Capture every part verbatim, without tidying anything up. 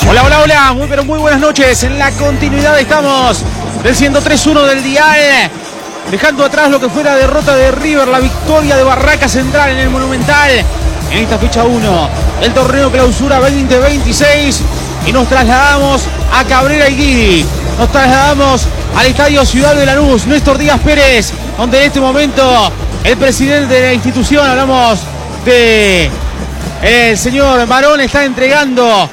Hola, hola, hola, muy pero muy buenas noches. En la continuidad estamos del ciento tres uno del dial, dejando atrás lo que fue la derrota de River, la victoria de Barraca Central en el Monumental en esta fecha uno del torneo Clausura veinte veintiséis, y nos trasladamos a Cabrera y Guidi, nos trasladamos al Estadio Ciudad de Lanús, Néstor Díaz Pérez, donde en este momento el presidente de la institución, hablamos de el señor Barón, está entregando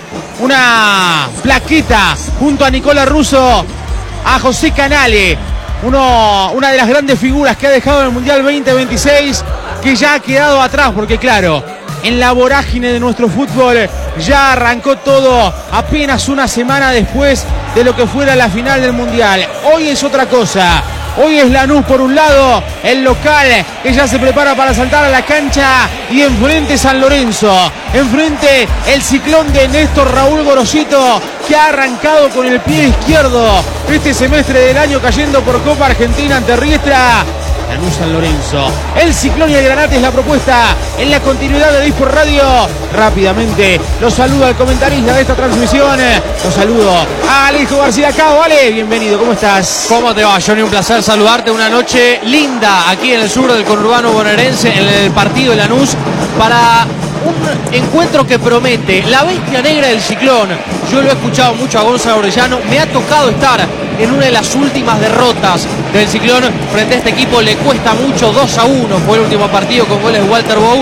una plaqueta junto a Nicola Russo a José Canale, uno, una de las grandes figuras que ha dejado en el Mundial veinte veintiséis, que ya ha quedado atrás, porque claro, en la vorágine de nuestro fútbol ya arrancó todo apenas una semana después de lo que fuera la final del Mundial. Hoy es otra cosa. Hoy es Lanús por un lado, el local que ya se prepara para saltar a la cancha, y enfrente San Lorenzo, enfrente el Ciclón de Néstor Raúl Gorosito, que ha arrancado con el pie izquierdo este semestre del año, cayendo por Copa Argentina ante Riestra. Lanús San Lorenzo, el Ciclón y el Granate es la propuesta en la continuidad de Dispo Radio. Rápidamente los saludo al comentarista de esta transmisión, los saludo a Alejo García Cao. Ale, bienvenido, ¿cómo estás? ¿Cómo te va, Johnny? Un placer saludarte. Una noche linda aquí en el sur del conurbano bonaerense, en el partido de Lanús, para un encuentro que promete. La bestia negra del Ciclón. Yo lo he escuchado mucho a Gonzalo Orellano. Me ha tocado estar en una de las últimas derrotas del Ciclón frente a este equipo. Le cuesta mucho, dos a uno fue el último partido con goles de Walter Bou.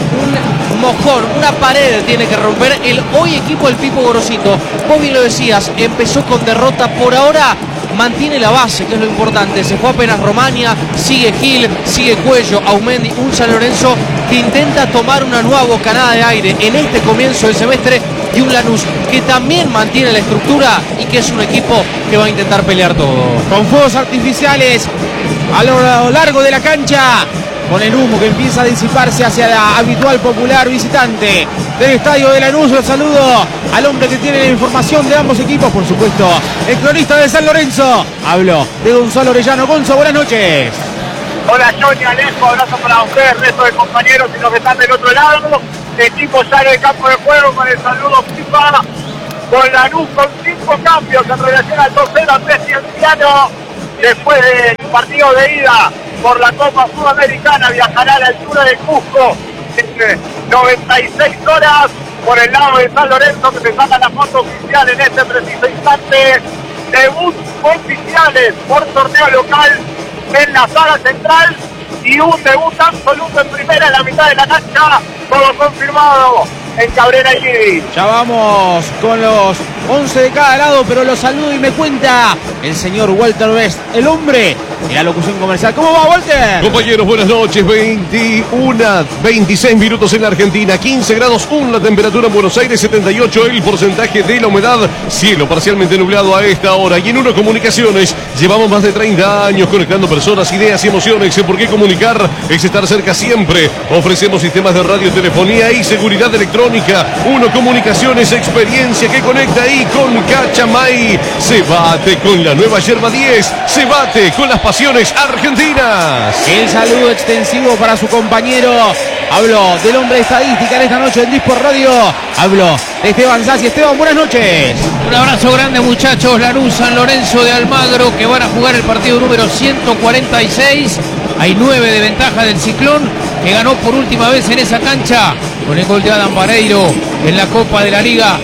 Un mojón, una pared tiene que romper el hoy equipo del Pipo Gorosito. Vos bien lo decías, empezó con derrota. Por ahora mantiene la base, que es lo importante. Se fue apenas Romania, sigue Gil, sigue Cuello, Aumendi, un San Lorenzo que intenta tomar una nueva bocanada de aire en este comienzo del semestre, y un Lanús que también mantiene la estructura y que es un equipo que va a intentar pelear todo. Con fuegos artificiales a lo largo de la cancha, con el humo que empieza a disiparse hacia la habitual popular visitante del estadio de Lanús. Los saludo al hombre que tiene la información de ambos equipos, por supuesto, el cronista de San Lorenzo. Hablo de Gonzalo Orellano. Gonzo, buenas noches. Hola, Johnny, Alejo, abrazo para ustedes, el resto de compañeros y los que están del otro lado. El equipo sale del campo de juego con el saludo FIFA, con Lanús con cinco cambios en relación al dos cero ante Cienciano. Después del partido de ida por la Copa Sudamericana, viajará a la altura de Cusco en noventa y seis horas por el lado de San Lorenzo, que se saca la foto oficial en este preciso instante. Debut oficiales por torneo local en la sala central, y un debut absoluto en primera en la mitad de la cancha, todo confirmado en Cabrera y Guidi. Ya vamos con los once de cada lado, pero los saludo y me cuenta el señor Walter Best, el hombre de la locución comercial. ¿Cómo va, Walter? Compañeros, buenas noches. veintiuno, veintiséis minutos en la Argentina, quince grados uno la temperatura en Buenos Aires, setenta y ocho el porcentaje de la humedad, cielo parcialmente nublado a esta hora. Y en Uno Comunicaciones llevamos más de treinta años conectando personas, ideas y emociones. ¿Por qué comunicar? Es estar cerca siempre. Ofrecemos sistemas de radiotelefonía y seguridad electrónica. Uno Comunicaciones, experiencia que conecta, y con Cachamay se bate con la nueva yerba diez, se bate con las pasiones argentinas. El saludo extensivo para su compañero. Hablo del hombre de estadística en esta noche en Dispo Radio. Hablo de Esteban Sassi. Esteban, buenas noches. Un abrazo grande, muchachos. Lanús San Lorenzo de Almagro, que van a jugar el partido número ciento cuarenta y seis. Hay nueve de ventaja del Ciclón, que ganó por última vez en esa cancha con el gol de Adam Vareiro en la Copa de la Liga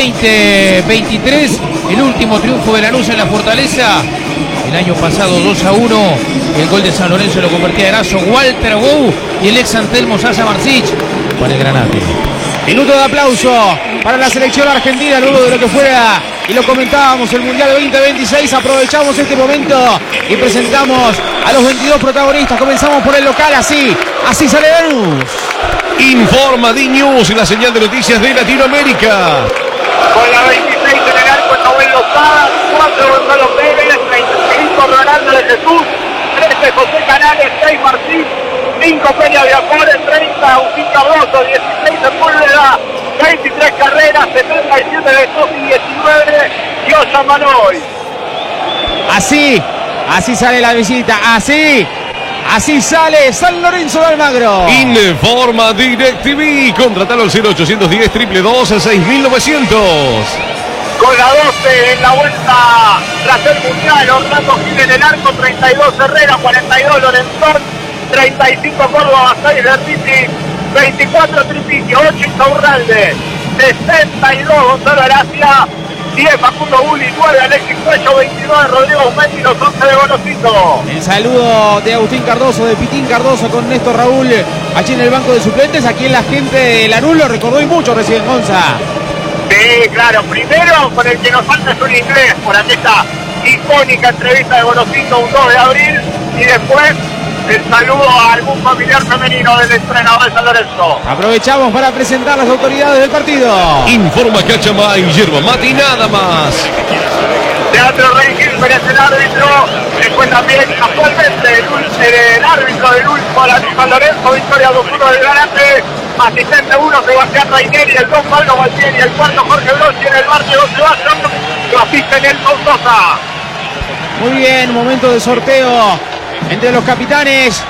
veinte veintitrés. El último triunfo de Lanús en la Fortaleza el año pasado, dos a uno. El gol de San Lorenzo lo convertía en Erazo Walter Bou, y el ex Antelmo Sasa Marcich para el Granate. Minuto de aplauso para la selección argentina luego de lo que fuera, y lo comentábamos, el Mundial veinte veintiséis. Aprovechamos este momento y presentamos a los veintidós protagonistas. Comenzamos por el local, así, así sale Lanús. Informa D-News, la señal de noticias de Latinoamérica. Con la veintiséis en el arco, Noel Lozada, cuatro Gonzalo Pérez, treinta y cinco Ronaldo de Jesús, trece José Canales, seis Martín, cinco Peña de Amores, treinta Agustín Cardoso, dieciséis Sepúlveda, veintitrés Carreras, setenta y siete de Sofi, diecinueve Yosa Manoy. Así, así sale la visita, así. Así sale San Lorenzo de Almagro. Informa DirecTV. Contratalo al cero ochocientos diez, dos dos dos, seis mil novecientos. con la doce en la vuelta tras el Mundial. Orlando Gil en el arco, treinta y dos Herrera, cuarenta y dos Lorenzón, treinta y cinco Córdoba, seis Bertiti, veinticuatro Tripiti, ocho Insaurralde, sesenta y dos Gonzalo Aracia, diez Facundo Bulli, nueve Alexis Cuello, veintidós Rodrigo Aumetti, los once de Golosito. El saludo de Agustín Cardoso, de Pitín Cardoso con Néstor Raúl allí en el banco de suplentes. Aquí la gente de Lanús lo recordó y mucho recién, Gonza. Sí, claro, primero con el que nos falta es un inglés por aquella icónica entrevista de Golosito un dos de abril, y después el saludo a algún familiar femenino del entrenador de San Lorenzo. Aprovechamos para presentar las autoridades del partido. Informa Cachamay, yerba mate y nada más. Teatro Rey Gilbert es el árbitro, después también actualmente el, el árbitro del último San Lorenzo, victoria dos uno del Granate, asistente uno Sebastián Raineri, el dos Pablo Gualtieri, el cuarto Jorge Blossi, en el barrio dos Sebastián, lo asiste Nelson Sosa. Muy bien, momento de sorteo entre los capitanes.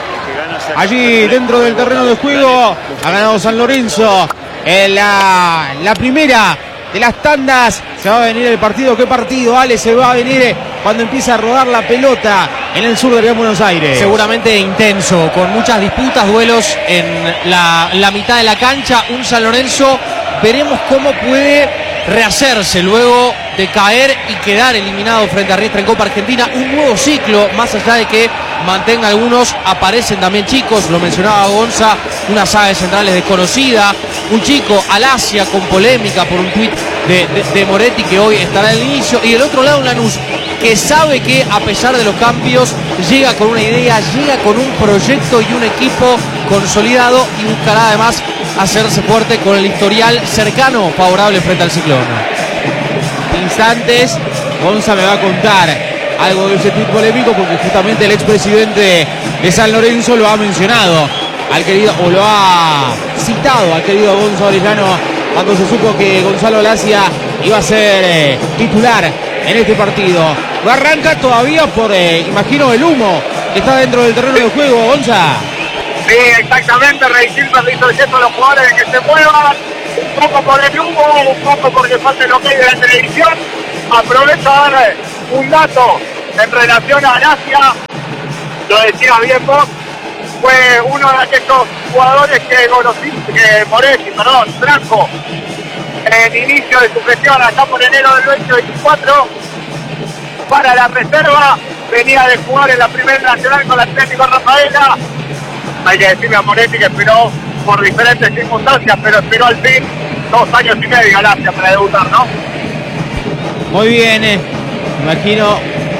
Allí dentro del terreno de juego ha ganado San Lorenzo en la, la primera de las tandas. Se va a venir el partido. ¿Qué partido, Ale? Se va a venir cuando empieza a rodar la pelota en el sur de Gran Buenos Aires. Seguramente intenso, con muchas disputas, duelos en la, la mitad de la cancha. Un San Lorenzo, veremos cómo puede rehacerse luego de caer y quedar eliminado frente a Riestra en Copa Argentina. Un nuevo ciclo, más allá de que mantenga algunos, aparecen también chicos, lo mencionaba Gonza, una saga de centrales desconocida, un chico Alasia con polémica por un tuit de, de, de Moretti que hoy estará al inicio, y del otro lado un Lanús que sabe que a pesar de los cambios llega con una idea, llega con un proyecto y un equipo consolidado, y buscará además hacerse fuerte con el historial cercano favorable frente al Ciclón. Instantes, Gonza me va a contar algo de ese tuit polémico, porque justamente el expresidente de San Lorenzo lo ha mencionado al querido, o lo ha citado al querido Gonzalo Orellano cuando se supo que Gonzalo Alacia iba a ser eh, titular en este partido. No arranca todavía por, eh, imagino, el humo que está dentro del terreno de juego, Gonza. Sí, exactamente, Rey Gilbert le hizo el gesto a los jugadores de que se muevan, un poco por el humo, un poco porque falta el ok de la televisión. Aprovecho a dar un dato en relación a Alacia, lo decía bien vos, fue uno de aquellos jugadores que, Golosito, que Moretti, perdón, trajo en inicio de su gestión allá por enero del veinte veinticuatro para la reserva. Venía de jugar en la primera nacional con el Atlético Rafaela. Hay que decirle a Moretti que esperó por diferentes circunstancias, pero esperó al fin dos años y medio Alacia para debutar, ¿no? Muy bien, eh. imagino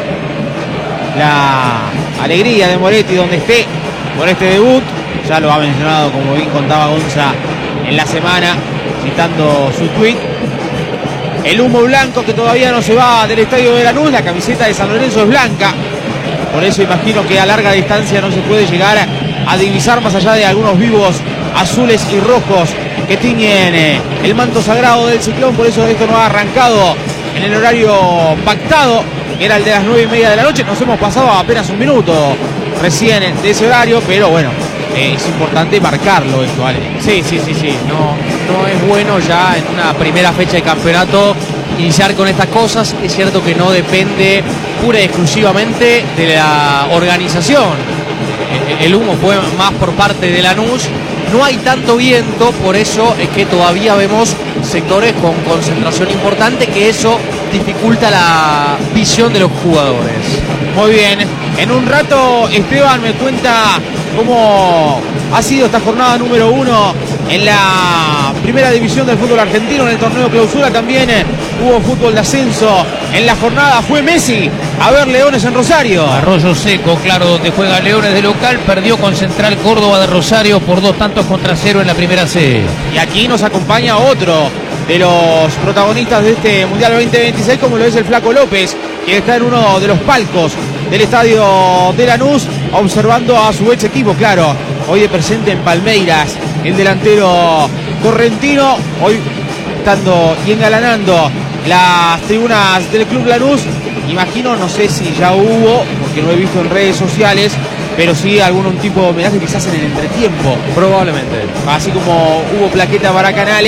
la alegría de Moretti donde esté por este debut. Ya lo ha mencionado, como bien contaba Gonza, en la semana, citando su tweet. El humo blanco que todavía no se va del estadio de Lanús. La camiseta de San Lorenzo es blanca, por eso imagino que a larga distancia no se puede llegar a divisar más allá de algunos vivos azules y rojos que tiñen eh, el manto sagrado del Ciclón. Por eso esto no ha arrancado en el horario pactado, que era el de las nueve y media de la noche. Nos hemos pasado apenas un minuto recién de ese horario, pero bueno, eh, es importante marcarlo esto, ¿vale? Sí, sí, sí, sí. No, no es bueno ya en una primera fecha de campeonato iniciar con estas cosas. Es cierto que no depende pura y exclusivamente de la organización. El humo fue más por parte de Lanús. No hay tanto viento, por eso es que todavía vemos sectores con concentración importante, que eso dificulta la visión de los jugadores. Muy bien, en un rato Esteban me cuenta cómo ha sido esta jornada número uno en la primera división del fútbol argentino. En el torneo clausura también hubo fútbol de ascenso. En la jornada fue Messi a ver Leones en Rosario. Arroyo Seco, claro, donde juega Leones de local, perdió con Central Córdoba de Rosario por dos tantos contra cero en la primera C. Y aquí nos acompaña otro de los protagonistas de este Mundial veinte veintiséis, como lo es el Flaco López, que está en uno de los palcos del estadio de Lanús, observando a su ex equipo, claro, hoy de presente en Palmeiras, el delantero correntino, hoy estando y engalanando las tribunas del Club Lanús. Imagino, no sé si ya hubo, porque no he visto en redes sociales, pero sí algún un tipo de homenaje quizás en el entretiempo. Probablemente. Así como hubo plaqueta para Canale,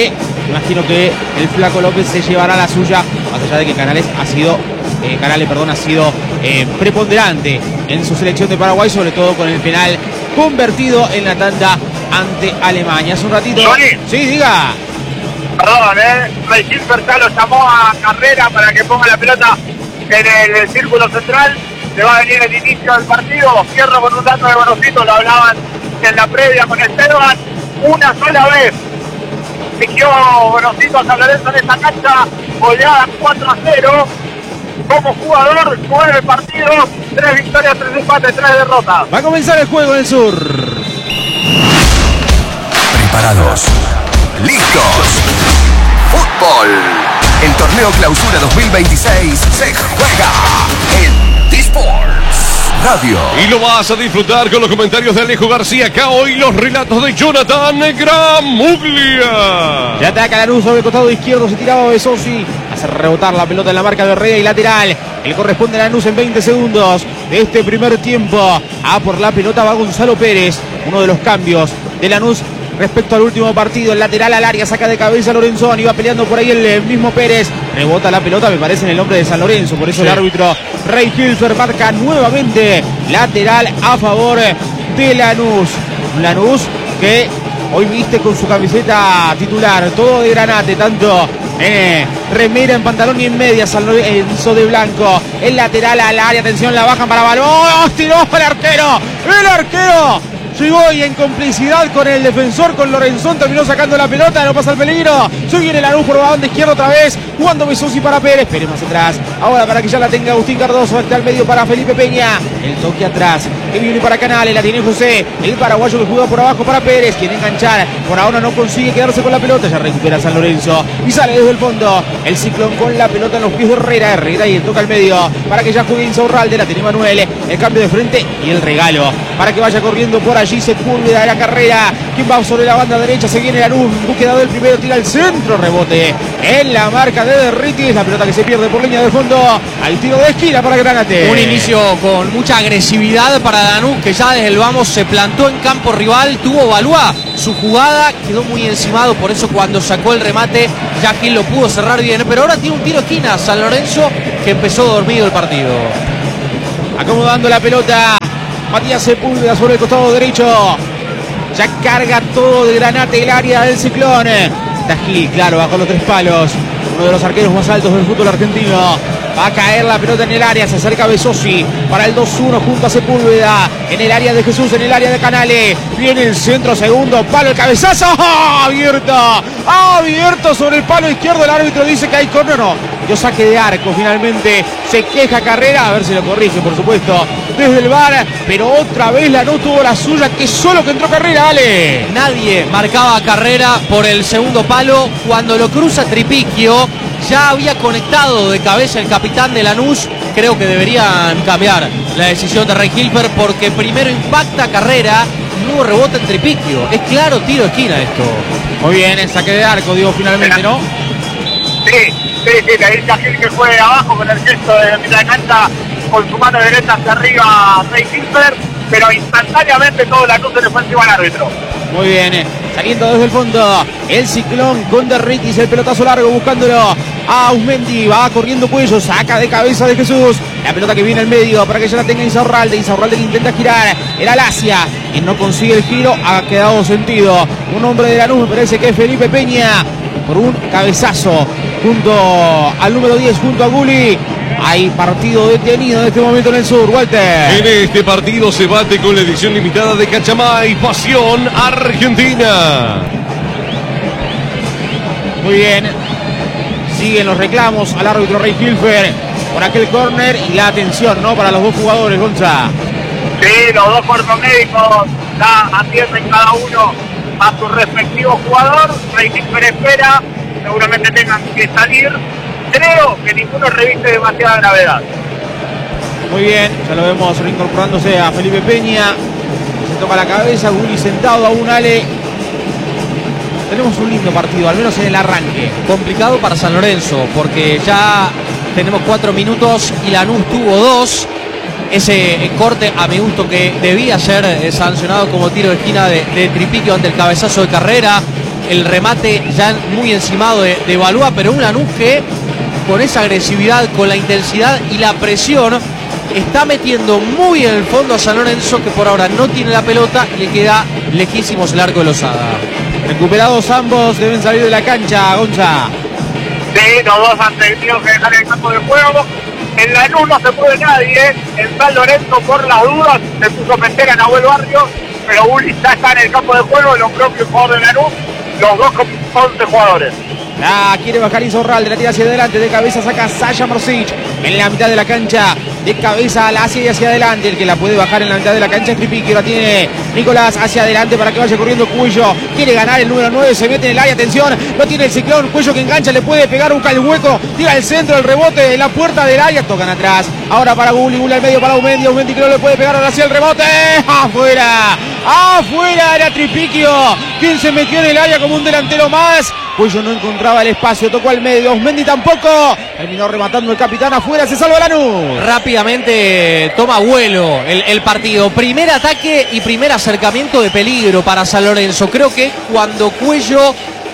Imagino que el Flaco López se llevará la suya, más allá de que Canales ha sido, eh, Canales, perdón, ha sido eh, preponderante en su selección de Paraguay, sobre todo con el penal convertido en la tanda ante Alemania. Hace un ratito. Johnny. Sí, diga. Perdón, eh. Ray Hilfer ya lo llamó a Carrera para que ponga la pelota en el, el círculo central. Se va a venir el inicio del partido. Cierro con un dato de Borosito, lo hablaban en la previa con Esteban. Una sola vez piquió Borosito a San Lorenzo en esta cancha, goleada cuatro a cero. Como jugador, nueve partidos, tres victorias, tres empates, tres derrotas. Va a comenzar el juego en el sur. Preparados. Listos. Fútbol. El torneo Clausura dos mil veintiséis se juega en T-Sports Radio. Y lo vas a disfrutar con los comentarios de Alejo García Cao y los relatos de Jonathan Gramuglia. Ya ataca Lanús sobre el costado izquierdo, se tiraba Besosi, hace rebotar la pelota en la marca de Herrera y lateral. El corresponde a Lanús en veinte segundos de este primer tiempo. A por la pelota va Gonzalo Pérez, uno de los cambios de Lanús respecto al último partido. El lateral al área, saca de cabeza Lorenzoni, va peleando por ahí el mismo Pérez, rebota la pelota, me parece en el nombre de San Lorenzo, por eso sí. El árbitro Ray Hilfer marca nuevamente lateral a favor de Lanús. Lanús que hoy viste con su camiseta titular, todo de granate, tanto eh, remera en pantalón y en media, San Lorenzo de blanco. El lateral al área, atención, la bajan para balón, tiró el arquero, el arquero llegó y en complicidad con el defensor, con Lorenzón, terminó sacando la pelota, no pasa el peligro. Se viene Lanús por la banda izquierda otra vez, jugando Besosi para Pérez, Pérez más atrás, ahora para que ya la tenga Agustín Cardoso, está al medio para Felipe Peña, el toque atrás, que viene para Canales, la tiene José, el paraguayo que juega por abajo para Pérez, quiere enganchar, por ahora no consigue quedarse con la pelota, ya recupera San Lorenzo, y sale desde el fondo, el Ciclón con la pelota en los pies de Herrera, Herrera y el toque al medio, para que ya juegue Insaurralde, la tiene Manuel, el cambio de frente y el regalo, para que vaya corriendo por allí Sepúlveda de la carrera, quien va sobre la banda derecha, se viene Lanús, búsqueda del primero, tira el centro, rebote en la marca de Derritis, la pelota que se pierde por línea de fondo, al tiro de esquina para Granate. Un inicio con mucha agresividad para Lanús, que ya desde el vamos se plantó en campo rival, tuvo Balúa su jugada, quedó muy encimado, por eso cuando sacó el remate, ya Gil lo pudo cerrar bien, pero ahora tiene un tiro de esquina San Lorenzo, que empezó dormido el partido. Acomodando la pelota Matías Sepúlveda sobre el costado derecho. Ya carga todo de Granate el área del Ciclón. Está Gil, claro, bajo los tres palos. Uno de los arqueros más altos del fútbol argentino. Va a caer la pelota en el área. Se acerca Besosi para el dos uno junto a Sepúlveda. En el área de Jesús, en el área de Canales. Viene el centro, segundo palo, el cabezazo. ¡Oh! Abierto. Abierto sobre el palo izquierdo. El árbitro dice que hay córner. No. Yo saque de arco finalmente. Se queja Carrera. A ver si lo corrige, por supuesto, desde el V A R. Pero otra vez la no tuvo la suya. Que solo que entró Carrera, dale. Nadie marcaba Carrera por el segundo palo. Cuando lo cruza Tripiquio, ya había conectado de cabeza el capitán de Lanús. Creo que deberían cambiar la decisión de Ray Hilfer, porque primero impacta Carrera y luego rebota en Tripiquio. Es claro, tiro de esquina esto. Muy bien, el saque de arco, digo, finalmente, ¿no? Sí, sí, sí, le dice a Gil que fue abajo con el gesto de mitad de cancha, con su mano derecha hacia arriba Ray Hilfer, pero instantáneamente todo la luz se le fue encima al árbitro. Muy bien, saliendo desde el fondo el Ciclón con Derritis, el pelotazo largo buscándolo a Ausmendi, va corriendo Cuello, saca de cabeza de Jesús, la pelota que viene al medio para que ya la tenga Insaurralde, Insaurralde que intenta girar, el Alasia, y no consigue el giro, ha quedado sentido, un hombre de Lanús, me parece que es Felipe Peña, por un cabezazo junto al número diez, junto a Gulli. Hay partido detenido en este momento en el sur, Walter. En este partido se bate con la edición limitada de Cachamay, Pasión Argentina. Muy bien. Siguen los reclamos al árbitro Ray Hilfer por aquel córner y la atención, ¿no? Para los dos jugadores, Gonza. Sí, los dos cuerpos médicos ya atienden cada uno a su respectivo jugador. Ray Hilfer espera, seguramente tengan que salir. Creo que ninguno reviste demasiada gravedad. Muy bien, ya lo vemos reincorporándose a Felipe Peña. Se toca la cabeza, Gulli sentado a un Ale. Tenemos un lindo partido, al menos en el arranque. Complicado para San Lorenzo, porque ya tenemos cuatro minutos y Lanús tuvo dos. Ese corte a mi gusto que debía ser sancionado como tiro de esquina de, de Tripiquio ante el cabezazo de Carrera. el remate ya muy encimado de, de Balúa, pero un Lanús que con esa agresividad, con la intensidad y la presión, está metiendo muy en el fondo a San Lorenzo, que por ahora no tiene la pelota y le queda lejísimos el arco de Lozada. Recuperados ambos, deben salir de la cancha, Gonza. Sí, los dos han tenido que dejar el campo de juego. En Lanús no se puede nadie. En San Lorenzo, por las dudas, se puso a meter a Nahuel Barrios, pero Uli ya está en el campo de juego, lo propio jugador de Lanús, los dos con once jugadores. La quiere bajar Insaurralde, la tira hacia adelante, de cabeza saca Sasha Morsic en la mitad de la cancha, de cabeza la hacia y hacia adelante, el que la puede bajar en la mitad de la cancha es Tripicchio, la tiene Nicolás hacia adelante para que vaya corriendo Cuello, quiere ganar el número nueve, se mete en el área, atención, no tiene el Ciclón, Cuello que engancha, le puede pegar, busca el hueco, tira el centro, el rebote en la puerta del área, tocan atrás, ahora para Gulli, Gulli al medio para Aumendi, Aumendi que no le puede pegar, ahora sí el rebote, afuera, afuera era Tripicchio, quien se metió en el área como un delantero más. Cuello no encontraba el espacio, tocó al medio, Osmendi tampoco, terminó rematando el capitán afuera, se salva Lanús. Rápidamente toma vuelo el, el partido, primer ataque y primer acercamiento de peligro para San Lorenzo. Creo que cuando Cuello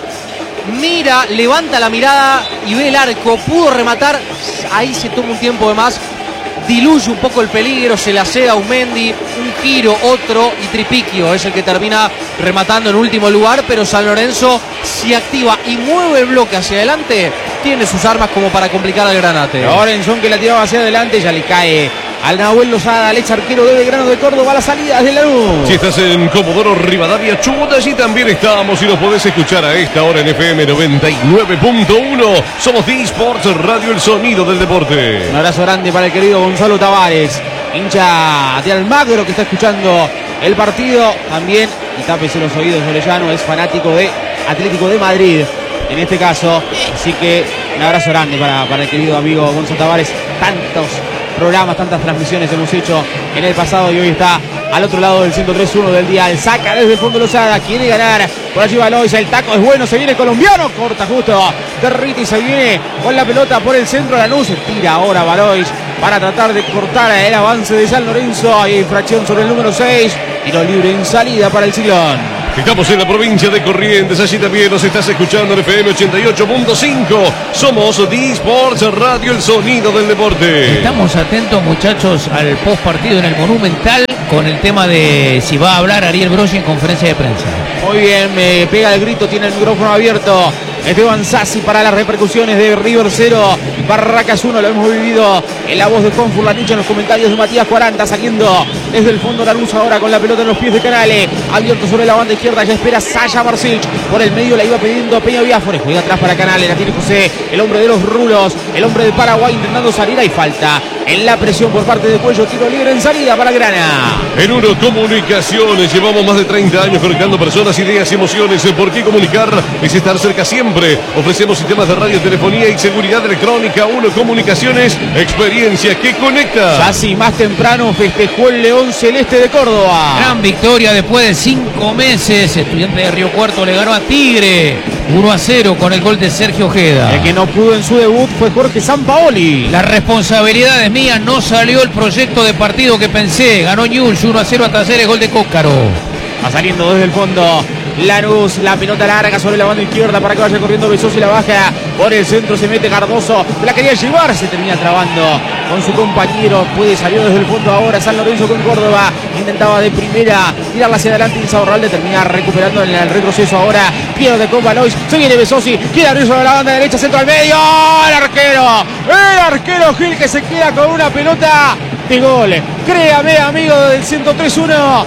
mira, levanta la mirada y ve el arco, pudo rematar, ahí se toma un tiempo de más, diluye un poco el peligro, se la cede a Aumendi, un giro, otro, y Tripicchio es el que termina rematando en último lugar, pero San Lorenzo, si activa y mueve el bloque hacia adelante, tiene sus armas como para complicar al Granate. Lorenzón que la tiraba hacia adelante, ya le cae al Nahuel Lozada, al ex arquero de Belgrano de Córdoba, a la salida de Lanús. Si estás en Comodoro Rivadavia, Chubut, allí también estamos y nos podés escuchar a esta hora en F M noventa y nueve punto uno. Somos D-Sports Radio, el sonido del deporte. Un abrazo grande para el querido Gonzalo Tavares, hincha de Almagro que está escuchando el partido. También, y tápese los oídos, Orellano es fanático de Atlético de Madrid, en este caso. Así que un abrazo grande para, para el querido amigo Gonzalo Tavares. Tantos programas, tantas transmisiones hemos hecho en el pasado y hoy está al otro lado del ciento tres punto uno del dial. Saca desde el fondo Lozada, quiere ganar. Por allí Valois, el taco es bueno, se viene el colombiano, corta justo. Derrite y se viene con la pelota por el centro. Lanús tira ahora Valois para tratar de cortar el avance de San Lorenzo. Hay infracción sobre el número seis. Tiro libre en salida para el Ciclón. Estamos en la provincia de Corrientes, allí también nos estás escuchando en F M ochenta y ocho punto cinco. Somos D-Sports Radio, el sonido del deporte. Estamos atentos, muchachos, al post partido en el Monumental con el tema de si va a hablar Ariel Broggi en conferencia de prensa. Muy bien, me pega el grito, tiene el micrófono abierto Esteban Sassi para las repercusiones de River cero, Barracas uno. Lo hemos vivido en la voz de Juan Furlanich, en los comentarios de Matías cuarenta, saliendo desde el fondo Lanús ahora con la pelota en los pies de Canales, abierto sobre la banda izquierda, ya espera Sasha Marsic, por el medio la iba pidiendo Peña Biafores, juega atrás para Canales, la tiene José, el hombre de los rulos, el hombre de Paraguay intentando salir, hay falta en la presión por parte de Cuello, tiro libre en salida para Grana. En Uno Comunicaciones llevamos más de treinta años conectando personas, ideas y emociones. ¿Por qué comunicar? Es estar cerca siempre. Ofrecemos sistemas de radio, telefonía y seguridad electrónica. Uno Comunicaciones, experiencia que conecta. Sassi más temprano festejó el León Celeste de Córdoba. Gran victoria después de cinco meses. Estudiante de Río Cuarto le ganó a Tigre uno a cero con el gol de Sergio Ojeda. El que no pudo en su debut fue Jorge Sampaoli. La responsabilidad es mía, no salió el proyecto de partido que pensé. Ganó Newell's uno a cero hasta hacer el gol de Cócaro. Va saliendo desde el fondo Lanús, la pelota larga sobre la banda izquierda para que vaya corriendo Besos y la baja por el centro, se mete Cardoso, la quería llevar, se termina trabando con su compañero, puede salir desde el fondo ahora San Lorenzo con Córdoba, intentaba de primera tirarla hacia adelante, Insaurralde termina recuperando en el retroceso ahora, pierde con Valois, se viene Besosi, quiere abrir sobre la banda derecha, centro al medio, el arquero, el arquero Gil que se queda con una pelota de gol, créame amigo del ciento tres uno.